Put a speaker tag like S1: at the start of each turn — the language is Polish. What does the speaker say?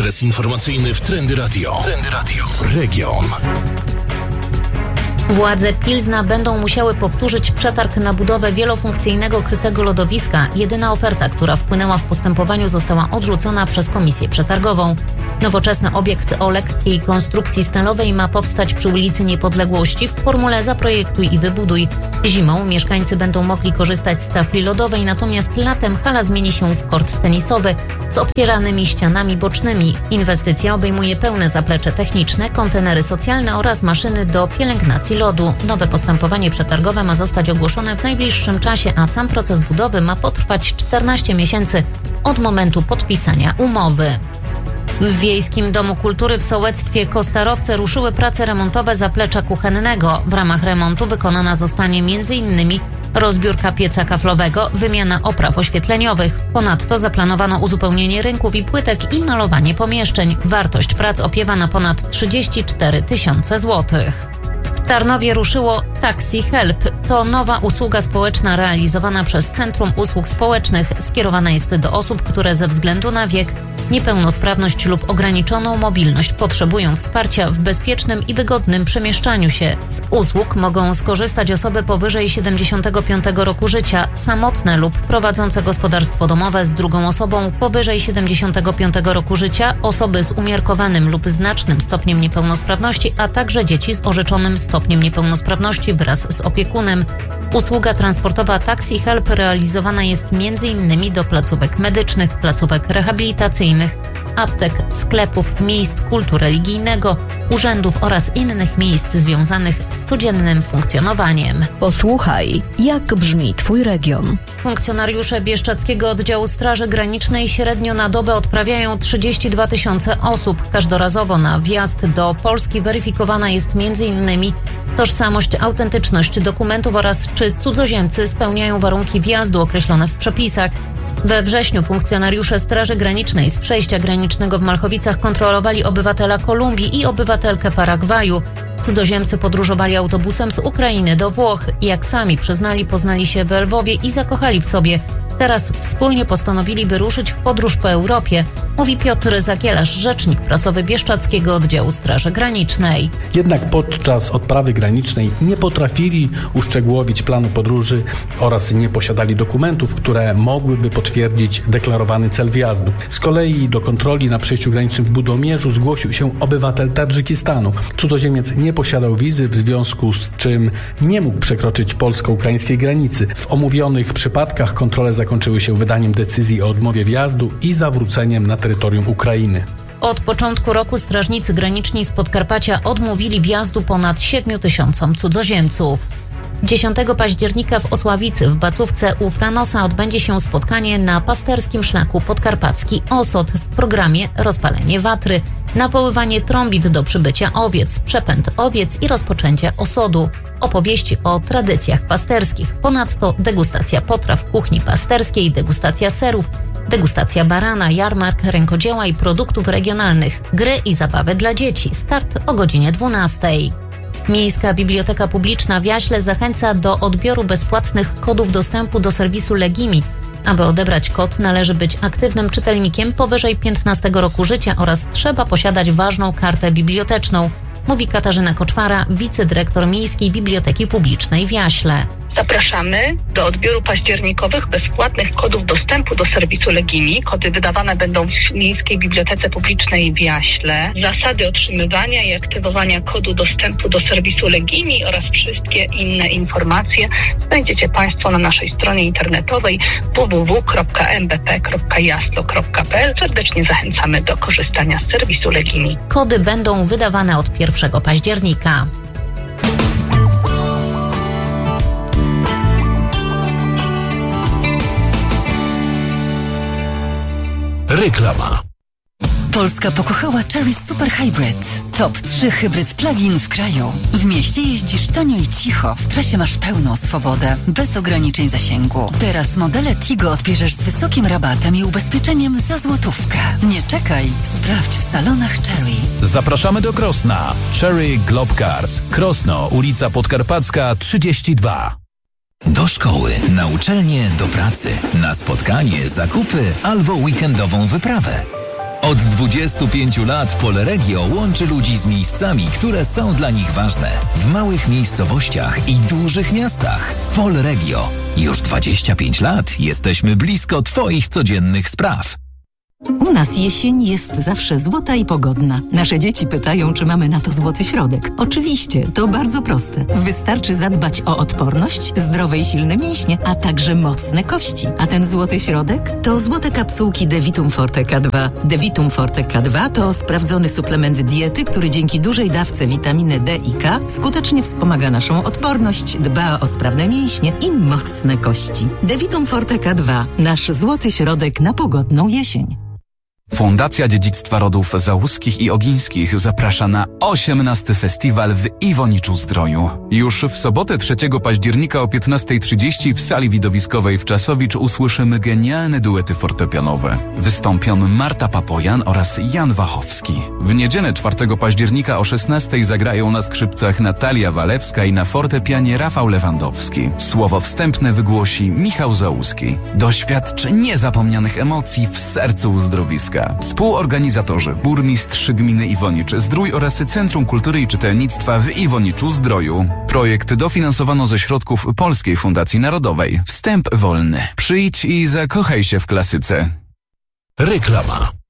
S1: adres informacyjny w Trendy Radio. Trendy Radio. Region.
S2: Władze Pilzna będą musiały powtórzyć przetarg na budowę wielofunkcyjnego krytego lodowiska. Jedyna oferta, która wpłynęła w postępowaniu, została odrzucona przez komisję przetargową. Nowoczesny obiekt o lekkiej konstrukcji stalowej ma powstać przy ulicy Niepodległości w formule zaprojektuj i wybuduj. Zimą mieszkańcy będą mogli korzystać z tafli lodowej, natomiast latem hala zmieni się w kort tenisowy z otwieranymi ścianami bocznymi. Inwestycja obejmuje pełne zaplecze techniczne, kontenery socjalne oraz maszyny do pielęgnacji lodu. Nowe postępowanie przetargowe ma zostać ogłoszone w najbliższym czasie, a sam proces budowy ma potrwać 14 miesięcy od momentu podpisania umowy. W Wiejskim Domu Kultury w sołectwie Kostarowce ruszyły prace remontowe zaplecza kuchennego. W ramach remontu wykonana zostanie m.in. rozbiórka pieca kaflowego, wymiana opraw oświetleniowych. Ponadto zaplanowano uzupełnienie rynków i płytek i malowanie pomieszczeń. Wartość prac opiewa na ponad 34 000 złotych. W Tarnowie ruszyło Taxi Help. To nowa usługa społeczna realizowana przez Centrum Usług Społecznych. Skierowana jest do osób, które ze względu na wiek, niepełnosprawność lub ograniczoną mobilność potrzebują wsparcia w bezpiecznym i wygodnym przemieszczaniu się. Z usług mogą skorzystać osoby powyżej 75 roku życia, samotne lub prowadzące gospodarstwo domowe z drugą osobą powyżej 75 roku życia, osoby z umiarkowanym lub znacznym stopniem niepełnosprawności, a także dzieci z orzeczonym stopniem niepełnosprawności wraz z opiekunem. Usługa transportowa Taxi Help realizowana jest m.in. do placówek medycznych, placówek rehabilitacyjnych, aptek, sklepów, miejsc kultu religijnego, urzędów oraz innych miejsc związanych z codziennym funkcjonowaniem.
S3: Posłuchaj, jak brzmi Twój region.
S2: Funkcjonariusze Bieszczadzkiego Oddziału Straży Granicznej średnio na dobę odprawiają 32 000 osób. Każdorazowo na wjazd do Polski weryfikowana jest m.in. tożsamość, autentyczność dokumentów oraz czy cudzoziemcy spełniają warunki wjazdu określone w przepisach. We wrześniu funkcjonariusze Straży Granicznej z przejścia granicznego w Malchowicach kontrolowali obywatela Kolumbii i obywatelkę Paragwaju. Cudzoziemcy podróżowali autobusem z Ukrainy do Włoch. Jak sami przyznali, poznali się we Lwowie i zakochali w sobie. Teraz wspólnie postanowili wyruszyć w podróż po Europie, mówi Piotr Zakielarz, rzecznik prasowy Bieszczadzkiego Oddziału Straży Granicznej.
S4: Jednak podczas odprawy granicznej nie potrafili uszczegółowić planu podróży oraz nie posiadali dokumentów, które mogłyby potwierdzić deklarowany cel wjazdu. Z kolei do kontroli na przejściu granicznym w Budomierzu zgłosił się obywatel Tadżykistanu. Cudzoziemiec nie posiadał wizy, w związku z czym nie mógł przekroczyć polsko-ukraińskiej granicy. W omówionych przypadkach kontrole zakończyły się wydaniem decyzji o odmowie wjazdu i zawróceniem na terytorium Ukrainy.
S2: Od początku roku strażnicy graniczni z Podkarpacia odmówili wjazdu ponad 7 000 cudzoziemców. 10 października w Osławicy w Bacówce u Franosa odbędzie się spotkanie na pasterskim szlaku Podkarpacki Osod w programie Rozpalenie Watry, nawoływanie trąbit do przybycia owiec, przepęd owiec i rozpoczęcie osodu, opowieści o tradycjach pasterskich, ponadto degustacja potraw kuchni pasterskiej, degustacja serów, degustacja barana, jarmark rękodzieła i produktów regionalnych, gry i zabawy dla dzieci. Start o godzinie 12. Miejska Biblioteka Publiczna w Jaśle zachęca do odbioru bezpłatnych kodów dostępu do serwisu Legimi. Aby odebrać kod, należy być aktywnym czytelnikiem powyżej 15 roku życia oraz trzeba posiadać ważną kartę biblioteczną, mówi Katarzyna Koczwara, wicedyrektor Miejskiej Biblioteki Publicznej w Jaśle.
S5: Zapraszamy do odbioru październikowych bezpłatnych kodów dostępu do serwisu Legimi. Kody wydawane będą w Miejskiej Bibliotece Publicznej w Jaśle. Zasady otrzymywania i aktywowania kodu dostępu do serwisu Legimi oraz wszystkie inne informacje znajdziecie Państwo na naszej stronie internetowej www.mbp.jaslo.pl. Serdecznie zachęcamy do korzystania z serwisu Legimi.
S2: Kody będą wydawane od 1 października.
S1: Reklama.
S6: Polska pokochała Chery Super Hybrid. Top 3 hybryd plug-in w kraju. W mieście jeździsz tanio i cicho, w trasie masz pełną swobodę, bez ograniczeń zasięgu. Teraz modele Tigo odbierzesz z wysokim rabatem i ubezpieczeniem za złotówkę. Nie czekaj, sprawdź w salonach Chery.
S7: Zapraszamy do Krosna. Chery Globe Cars. Krosno, ulica Podkarpacka 32.
S8: Do szkoły, na uczelnię, do pracy, na spotkanie, zakupy albo weekendową wyprawę. Od 25 lat Polregio łączy ludzi z miejscami, które są dla nich ważne. W małych miejscowościach i dużych miastach. Polregio. Już 25 lat jesteśmy blisko Twoich codziennych spraw.
S9: U nas jesień jest zawsze złota i pogodna. Nasze dzieci pytają, czy mamy na to złoty środek. Oczywiście, to bardzo proste. Wystarczy zadbać o odporność, zdrowe i silne mięśnie, a także mocne kości. A ten złoty środek to złote kapsułki Devitum Forte K2. Devitum Forte K2 to sprawdzony suplement diety, który dzięki dużej dawce witaminy D i K skutecznie wspomaga naszą odporność, dba o sprawne mięśnie i mocne kości. Devitum Forte K2. Nasz złoty środek na pogodną jesień.
S10: Fundacja Dziedzictwa Rodów Załuskich i Ogińskich zaprasza na 18. festiwal w Iwoniczu-Zdroju. Już w sobotę 3 października o 15:30 w sali widowiskowej w Czasowicz usłyszymy genialne duety fortepianowe. Wystąpią Marta Papojan oraz Jan Wachowski. W niedzielę 4 października o 16:00 zagrają na skrzypcach Natalia Walewska i na fortepianie Rafał Lewandowski. Słowo wstępne wygłosi Michał Załuski. Doświadcz niezapomnianych emocji w sercu uzdrowiska. Współorganizatorzy burmistrz gminy Iwonicz-Zdrój oraz Centrum Kultury i Czytelnictwa w Iwoniczu-Zdroju. Projekt dofinansowano ze środków Polskiej Fundacji Narodowej. Wstęp wolny. Przyjdź i zakochaj się w klasyce.
S1: Reklama.